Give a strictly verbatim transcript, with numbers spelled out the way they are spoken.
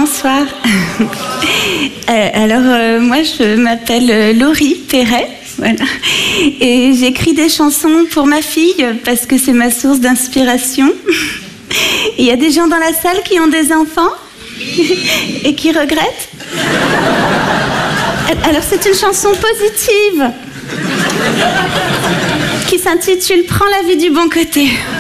bonsoir. euh, alors, euh, moi, je m'appelle Laurie Perret, voilà. Et j'écris des chansons pour ma fille parce que c'est ma source d'inspiration. Il y a des gens dans la salle qui ont des enfants et qui regrettent. Alors, c'est une chanson positive qui s'intitule « Prends la vie du bon côté ».